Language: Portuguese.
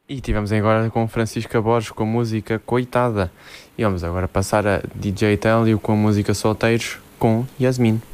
E tivemos agora com Francisca Borges com a música Coitada. E vamos agora passar a DJ Télio com a música Solteiros com Yasmin.